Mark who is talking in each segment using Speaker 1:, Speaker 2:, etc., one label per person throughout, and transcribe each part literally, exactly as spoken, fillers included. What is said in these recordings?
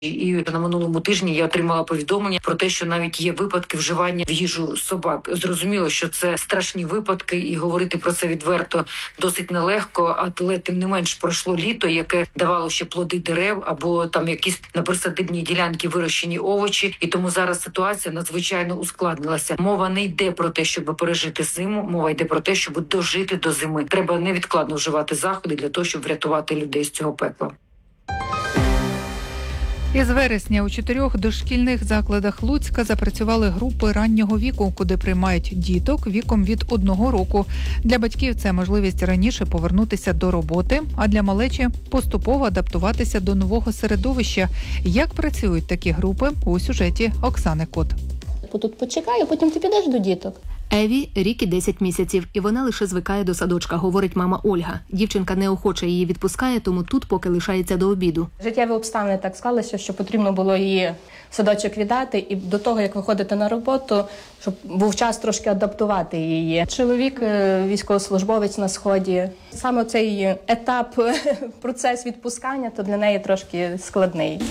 Speaker 1: І на минулому тижні я отримала повідомлення про те, що навіть є випадки вживання в їжу собак. Зрозуміло, що це страшні випадки, і говорити про це відверто досить нелегко, але тим не менш пройшло літо, яке давало ще плоди дерев або там якісь на присадибній ділянці вирощені овочі, і тому зараз ситуація надзвичайно ускладнилася. Мова не йде про те, щоб пережити зиму, мова йде про те, щоб дожити до зими. Треба невідкладно вживати заходи для того, щоб врятувати людей з цього пекла.
Speaker 2: Із вересня у чотирьох дошкільних закладах Луцька запрацювали групи раннього віку, куди приймають діток віком від одного року. Для батьків це можливість раніше повернутися до роботи, а для малечі поступово адаптуватися до нового середовища. Як працюють такі групи у сюжеті Оксани Кот.
Speaker 3: Тут почекаю, потім ти підеш до діток.
Speaker 4: Еві рік і десять місяців, і вона лише звикає до садочка, говорить мама Ольга. Дівчинка неохоче її відпускає, тому тут поки лишається до обіду.
Speaker 3: Життєві обставини так склалися, що потрібно було її в садочок віддати, і до того, як виходити на роботу, щоб був час трошки адаптувати її. Чоловік військовослужбовець на Сході. Саме цей етап, процес відпускання, то для неї трошки складний.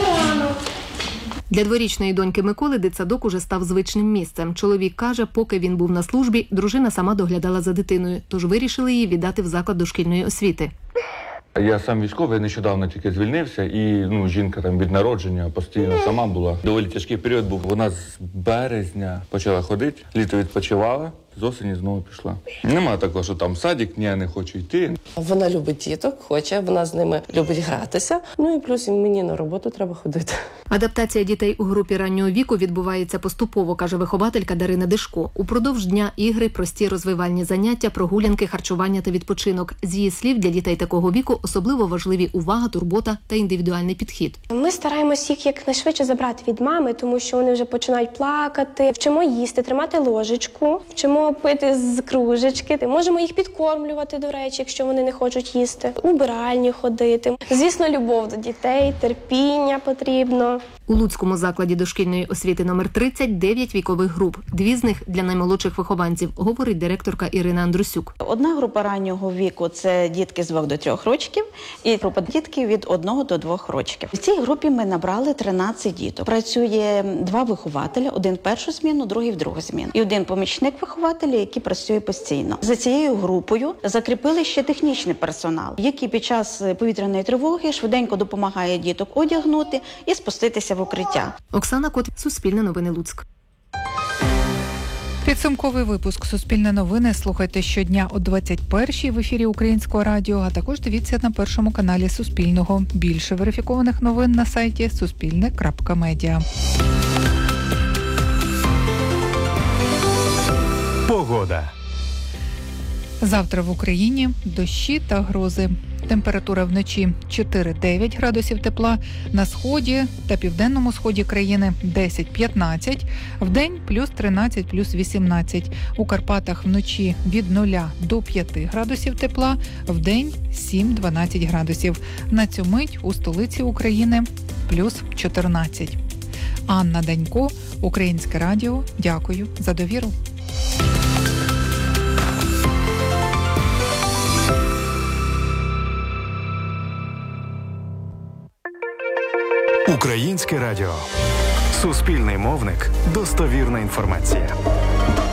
Speaker 4: Для дворічної доньки Миколи дитсадок уже став звичним місцем. Чоловік каже, поки він був на службі, дружина сама доглядала за дитиною, тож вирішили її віддати в заклад дошкільної освіти.
Speaker 5: Я сам військовий, нещодавно тільки звільнився, і ну, жінка там від народження постійно сама була. Доволі тяжкий період був. Вона з березня почала ходити, літо відпочивала, з осені знову пішла. Нема такого, що там садик, ні, я не хочу йти.
Speaker 6: Вона любить діток, хоче, вона з ними любить гратися. Ну і плюс мені на роботу треба ходити.
Speaker 4: Адаптація дітей у групі раннього віку відбувається поступово, каже вихователька Дарина Дешко. Упродовж дня ігри, прості розвивальні заняття, прогулянки, харчування та відпочинок. З її слів, для дітей такого віку особливо важливі увага, турбота та індивідуальний підхід.
Speaker 7: Ми стараємось їх якнайшвидше забрати від мами, тому що вони вже починають плакати. Вчимо їсти, тримати ложечку, вчимо пити з кружечки. Можемо їх підкормлювати, до речі, якщо вони не хочуть їсти. Убиральні ходити. Звісно, любов до дітей, терпіння потрібно.
Speaker 4: У Луцькому закладі дошкільної освіти номер тридцять дев'ять вікових груп. Дві з них для наймолодших вихованців, говорить директорка Ірина Андрусюк.
Speaker 8: Одна група раннього віку – це дітки з двох до трьох років, і група дітки від одного до двох років. В цій групі ми набрали тринадцять діток. Працює два вихователя, один в першу зміну, другий в другу зміну. І один помічник вихователя, який працює постійно. За цією групою закріпили ще технічний персонал, який під час повітряної тривоги швиденько допомагає діток одягнути і спуститися в укриття.
Speaker 4: Оксана Кот, Суспільне новини, Луцьк.
Speaker 2: Підсумковий випуск «Суспільне новини» слухайте щодня о двадцять першій в ефірі Українського радіо, а також дивіться на першому каналі Суспільного. Більше верифікованих новин на сайті суспільне крапка медіа.
Speaker 9: Погода.
Speaker 2: Завтра в Україні дощі та грози. Температура вночі чотири-дев'ять градусів тепла, на сході та південному сході країни десять-п'ятнадцять, вдень плюс тринадцять, плюс вісімнадцять. У Карпатах вночі від нуля до п'яти градусів тепла, вдень сім-дванадцять градусів. На цю мить у столиці України плюс чотирнадцять. Анна Данько, Українське радіо. Дякую за довіру.
Speaker 9: Українське радіо. Суспільний мовник. Достовірна інформація.